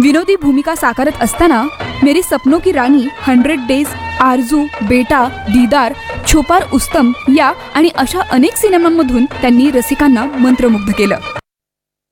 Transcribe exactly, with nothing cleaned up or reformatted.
विनोदी भूमिका साकारत असताना मेरी सपनों की राणी, हंड्रेड डेज, आरजू, बेटा, दीदार, छुपार उस्तम या आणि अशा अनेक सिनेमांमधून त्यांनी रसिकांना मंत्रमुग्ध केलं.